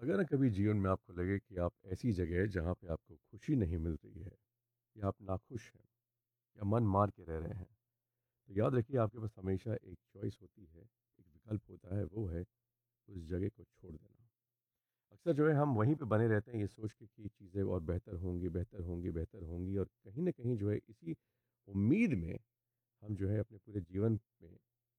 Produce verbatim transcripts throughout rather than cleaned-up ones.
अगर ना कभी जीवन में आपको लगे कि आप ऐसी जगह है जहाँ पे आपको खुशी नहीं मिल रही है या आप नाखुश हैं या मन मार के रह रहे हैं, तो याद रखिए आपके पास हमेशा एक चॉइस होती है, एक विकल्प होता है, वो है उस जगह को छोड़ देना। अक्सर जो है हम वहीं पे बने रहते हैं ये सोच के कि चीज़ें और बेहतर होंगी, बेहतर होंगी, बेहतर होंगी, और कहीं न कहीं जो है इसी उम्मीद में हम जो है अपने पूरे जीवन में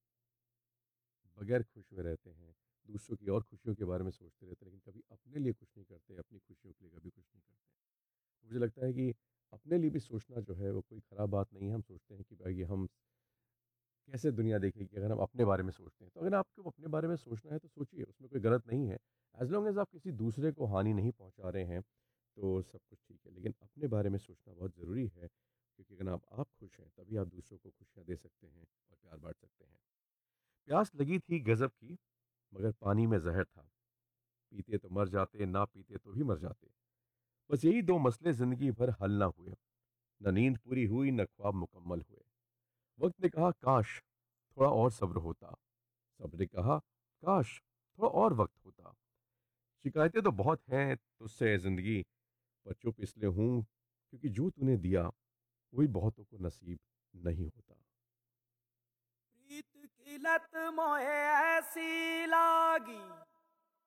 बगैर खुश हुए रहते हैं। दूसरों की और खुशियों के बारे में सोचते रहते हैं, लेकिन कभी अपने लिए कुछ नहीं करते, अपनी खुशियों के लिए कभी कुछ नहीं करते। तो मुझे लगता है कि अपने लिए भी सोचना जो है वो कोई ख़राब बात नहीं है। हम सोचते हैं कि भाई ये हम कैसे दुनिया देखेगी अगर हम अपने बारे में सोचते हैं। तो अगर आपको अपने बारे में सोचना है तो सोचिए, उसमें कोई गलत नहीं है। एज़ लॉन्ग एज़ आप किसी दूसरे को हानि नहीं पहुँचा रहे हैं, तो सब कुछ ठीक है। लेकिन अपने बारे में सोचना बहुत ज़रूरी है, क्योंकि अगर आप आप खुश हैं, तभी आप दूसरों को खुशियाँ दे सकते हैं और प्यार बाँट सकते हैं। प्यास लगी थी गज़ब की, मगर पानी में ज़हर था। पीते तो मर जाते, ना पीते तो भी मर जाते। बस यही दो मसले ज़िंदगी भर हल ना हुए। ना नींद पूरी हुई, ना ख्वाब मुकम्मल हुए। वक़्त ने कहा काश थोड़ा और सब्र होता। सब्र ने कहा काश थोड़ा और वक़्त होता। शिकायतें तो बहुत हैं तुझसे ज़िंदगी, पर चुप इसलिए हूँ क्योंकि जो तूने दिया वही बहुतों को नसीब नहीं होता। प्रीत की लत मोहे ऐसी लागी